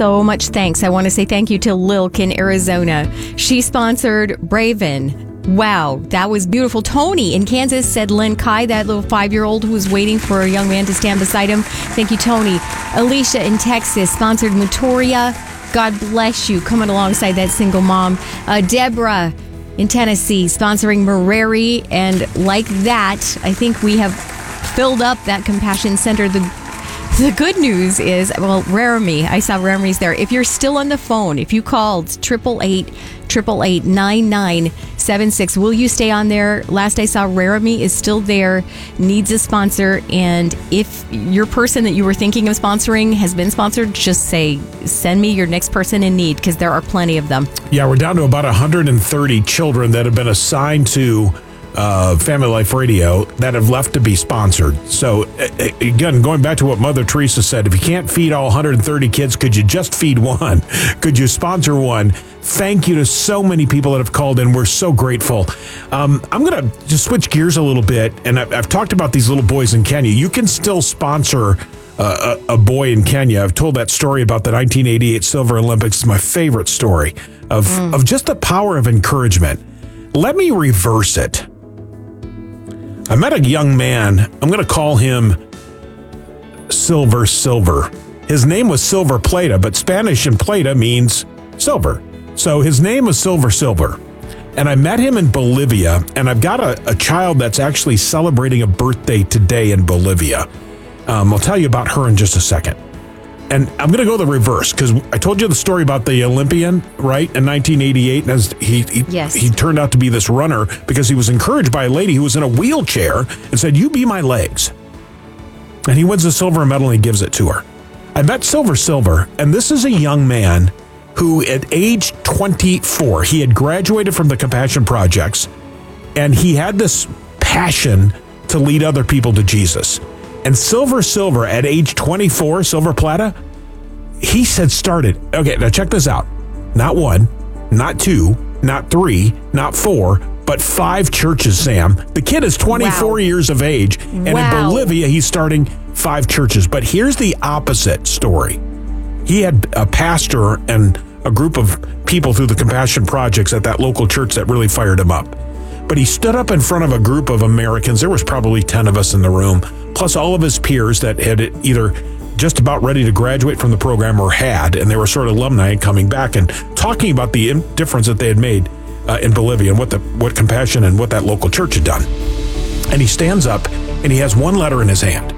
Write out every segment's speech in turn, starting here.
so much thanks. I want to say thank you to Lilk in Arizona. She sponsored Braven. Wow, that was beautiful. Tony in Kansas said Len Kai, that little 5-year-old who was waiting for a young man to stand beside him. Thank you, Tony. Alicia in Texas sponsored Matoria. God bless you, coming alongside that single mom. Deborah in Tennessee sponsoring Mareri. And like that, I think we have filled up that Compassion Center. The good news is, well, Raramy, I saw Raramy's there. If you're still on the phone, if you called 888-888-9976, will you stay on there? Last I saw, Raramy is still there, needs a sponsor. And if your person that you were thinking of sponsoring has been sponsored, just say, send me your next person in need, because there are plenty of them. Yeah, we're down to about 130 children that have been assigned to Family Life Radio that have left to be sponsored. So again, going back to what Mother Teresa said, if you can't feed all 130 kids, could you just feed one? Could you sponsor one? Thank you to so many people that have called in. We're so grateful. I'm going to just switch gears a little bit, and I've talked about these little boys in Kenya. You can still sponsor a boy in Kenya. I've told that story about the 1988 Silver Olympics. It's my favorite story of just the power of encouragement. Let me reverse it. I met a young man. I'm going to call him Silver. His name was Silver Plata, but Spanish in Plata means silver. So his name was Silver. And I met him in Bolivia, and I've got a child that's actually celebrating a birthday today in Bolivia. I'll tell you about her in just a second. And I'm going to go the reverse, because I told you the story about the Olympian, right, in 1988. And as he turned out to be this runner because he was encouraged by a lady who was in a wheelchair and said, "You be my legs." And he wins the silver medal and he gives it to her. I met Silver, and this is a young man who at age 24, he had graduated from the Compassion Projects, and he had this passion to lead other people to Jesus. And Silver at age 24, Silver Plata, he said started. Okay, now check this out. Not 1, not 2, not 3, not 4, but 5 churches, Sam. The kid is 24 years of age, and in Bolivia, he's starting 5 churches. But here's the opposite story. He had a pastor and a group of people through the Compassion Projects at that local church that really fired him up. But he stood up in front of a group of Americans. There was probably 10 of us in the room, plus all of his peers that had either just about ready to graduate from the program or had, and they were sort of alumni coming back and talking about the difference that they had made in Bolivia and what Compassion and what that local church had done. And he stands up and he has one letter in his hand.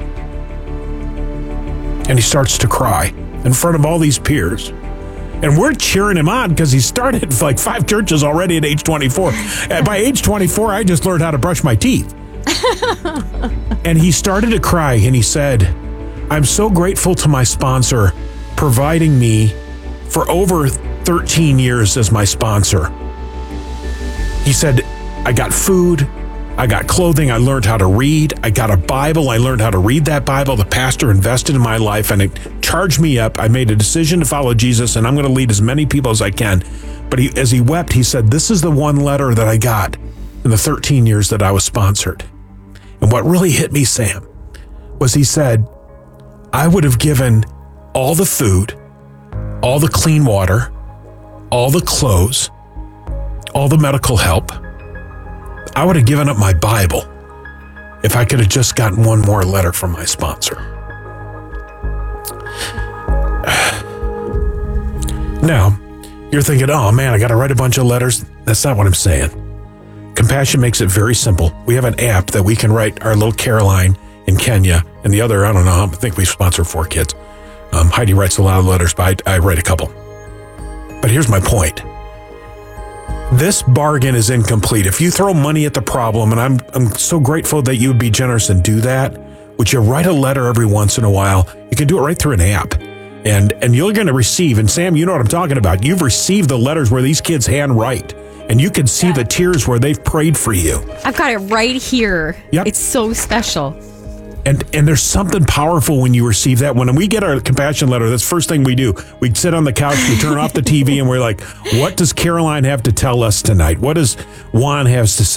And he starts to cry in front of all these peers. And we're cheering him on because he started like 5 churches already at age 24. By age 24, I just learned how to brush my teeth. And he started to cry and he said, "I'm so grateful to my sponsor providing me for over 13 years as my sponsor." He said, "I got food, I got clothing, I learned how to read, I got a Bible, I learned how to read that Bible. The pastor invested in my life and it charged me up. I made a decision to follow Jesus and I'm going to lead as many people as I can." But as he wept, he said, "This is the one letter that I got in the 13 years that I was sponsored." And what really hit me, Sam, was he said, "I would have given all the food, all the clean water, all the clothes, all the medical help. I would have given up my Bible if I could have just gotten one more letter from my sponsor." Now, you're thinking, "Oh man, I got to write a bunch of letters." That's not what I'm saying. Compassion makes it very simple. We have an app that we can write our little Caroline in Kenya and the other, I don't know, I think we sponsor 4 kids. Heidi writes a lot of letters, but I write a couple. But here's my point. This bargain is incomplete. If you throw money at the problem, and I'm so grateful that you would be generous and do that, would you write a letter every once in a while? You can do it right through an app. And you're going to receive, and Sam, you know what I'm talking about. You've received the letters where these kids handwrite, and you can see the tears where they've prayed for you. I've got it right here. Yep. It's so special. And there's something powerful when you receive that. When we get our Compassion letter, that's the first thing we do. We sit on the couch, we turn off the TV, and we're like, what does Caroline have to tell us tonight? What does Juan have to say?